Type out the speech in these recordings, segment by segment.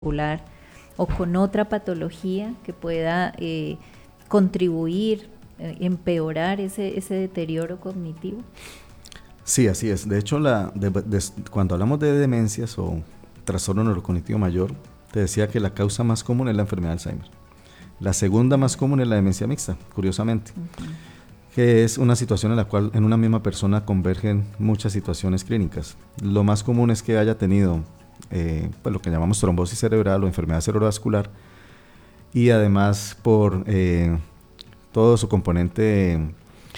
cerebrovascular o con otra patología que pueda contribuir, empeorar ese deterioro cognitivo? Sí, así es. De hecho, cuando hablamos de demencias o trastorno neurocognitivo mayor, te decía que la causa más común es la enfermedad de Alzheimer. La segunda más común es la demencia mixta, curiosamente, que es una situación en la cual en una misma persona convergen muchas situaciones clínicas. Lo más común es que haya tenido pues lo que llamamos trombosis cerebral o enfermedad cerebrovascular, y además por todo su componente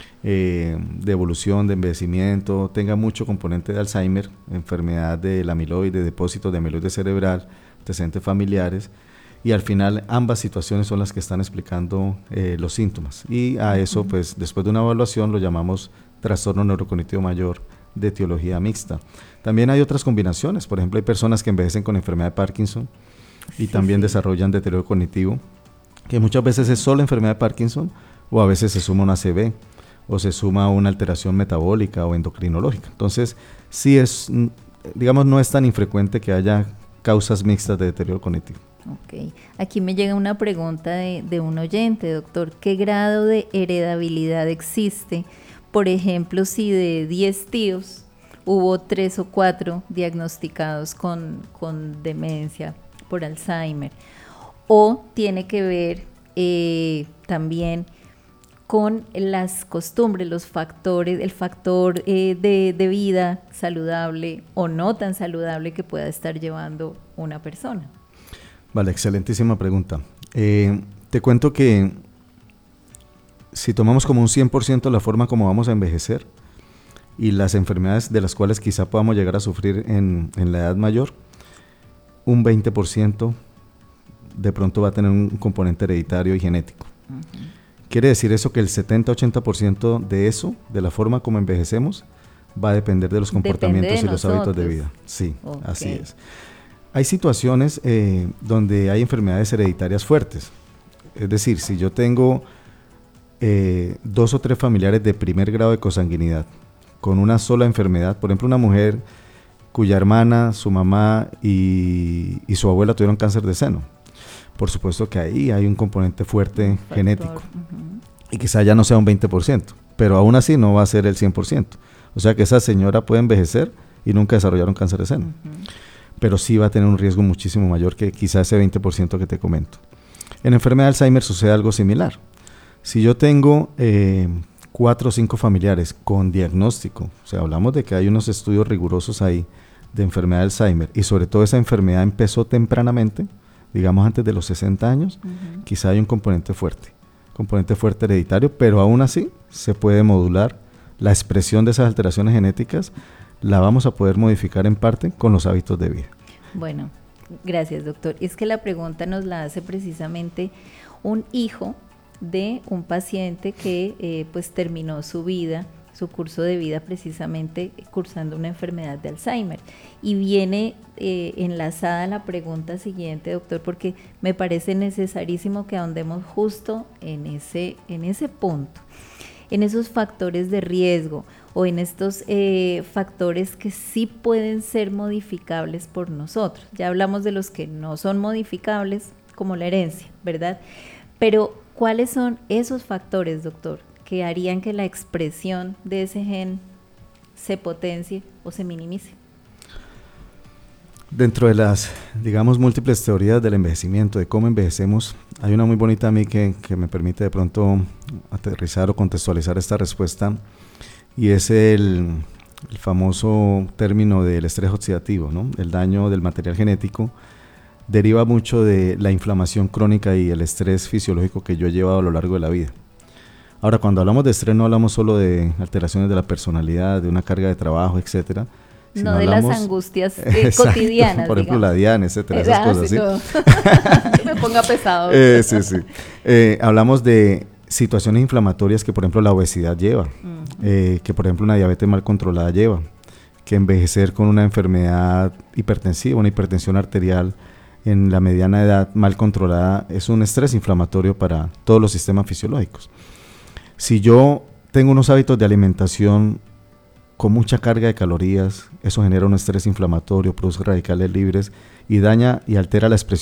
de evolución, de envejecimiento, tenga mucho componente de Alzheimer, enfermedad del amiloide, depósitos de amiloide cerebral, antecedentes familiares, y al final ambas situaciones son las que están explicando los síntomas, y a eso pues después de una evaluación lo llamamos trastorno neurocognitivo mayor de etiología mixta. También hay otras combinaciones, por ejemplo hay personas que envejecen con enfermedad de Parkinson y también desarrollan deterioro cognitivo, que muchas veces es solo enfermedad de Parkinson, o a veces se suma una ACV, o se suma una alteración metabólica o endocrinológica. Entonces, sí es, digamos, no es tan infrecuente que haya causas mixtas de deterioro cognitivo. Ok, aquí me llega una pregunta de un oyente, doctor. ¿Qué grado de heredabilidad existe? Por ejemplo, si de 10 tíos hubo 3 o 4 diagnosticados con demencia por Alzheimer, o tiene que ver también con las costumbres, los factores, el factor de vida saludable o no tan saludable que pueda estar llevando una persona. Vale, excelentísima pregunta. Te cuento que si tomamos como un 100% la forma como vamos a envejecer y las enfermedades de las cuales quizá podamos llegar a sufrir en la edad mayor, un 20% de pronto va a tener un componente hereditario y genético. Quiere decir eso que el 70-80% de eso, de la forma como envejecemos, va a depender de los comportamientos y los hábitos de vida. Sí, así es. Hay situaciones donde hay enfermedades hereditarias fuertes. Es decir, si yo tengo 2 o 3 familiares de primer grado de consanguinidad con una sola enfermedad, por ejemplo, una mujer cuya hermana, su mamá y su abuela tuvieron cáncer de seno, por supuesto que ahí hay un componente fuerte genético, y quizá ya no sea un 20%, pero aún así no va a ser el 100%. O sea que esa señora puede envejecer y nunca desarrollar un cáncer de seno, pero sí va a tener un riesgo muchísimo mayor que quizá ese 20% que te comento. En enfermedad de Alzheimer sucede algo similar. Si yo tengo 4 o 5 familiares con diagnóstico, o sea, hablamos de que hay unos estudios rigurosos ahí de enfermedad de Alzheimer, y sobre todo esa enfermedad empezó tempranamente, digamos antes de los 60 años, quizá hay un componente fuerte hereditario, pero aún así se puede modular la expresión de esas alteraciones genéticas, la vamos a poder modificar en parte con los hábitos de vida. Bueno, gracias, doctor. Es que la pregunta nos la hace precisamente un hijo de un paciente que pues terminó su vida, su curso de vida precisamente cursando una enfermedad de Alzheimer, y viene enlazada la pregunta siguiente, doctor, porque me parece necesarísimo que ahondemos justo en ese punto, en esos factores de riesgo o en estos factores que sí pueden ser modificables por nosotros. Ya hablamos de los que no son modificables, como la herencia, ¿verdad? Pero ¿cuáles son esos factores, doctor, que harían que la expresión de ese gen se potencie o se minimice? Dentro de las, digamos, múltiples teorías del envejecimiento, de cómo envejecemos, hay una muy bonita a mí que me permite de pronto aterrizar o contextualizar esta respuesta, y es el famoso término del estrés oxidativo, ¿no? El daño del material genético deriva mucho de la inflamación crónica y el estrés fisiológico que yo he llevado a lo largo de la vida. Ahora, cuando hablamos de estrés no hablamos solo de alteraciones de la personalidad, de una carga de trabajo, etcétera. No de las angustias cotidianas. Por ejemplo, la DIAN, etcétera, esas cosas, ¿sí? No. Que me ponga pesado. Sí. Hablamos de situaciones inflamatorias que, por ejemplo, la obesidad lleva, que, por ejemplo, una diabetes mal controlada lleva, que envejecer con una enfermedad hipertensiva, una hipertensión arterial en la mediana edad mal controlada es un estrés inflamatorio para todos los sistemas fisiológicos. Si yo tengo unos hábitos de alimentación con mucha carga de calorías, eso genera un estrés inflamatorio, produce radicales libres y daña y altera la expresión